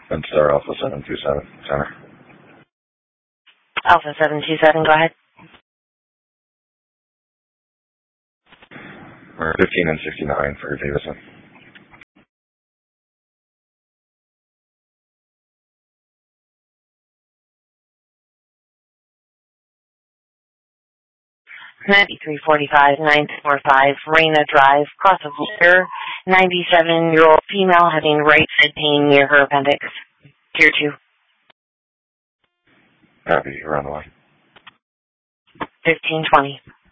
And Star Alpha 727, center. Alpha 727, go ahead. We're 15 and 69 for Davison. $93.45, 945, Raina Drive, cross of Lear, 97-year-old female having right side pain near her appendix. Tier 2. Copy, you're on the line. 1520.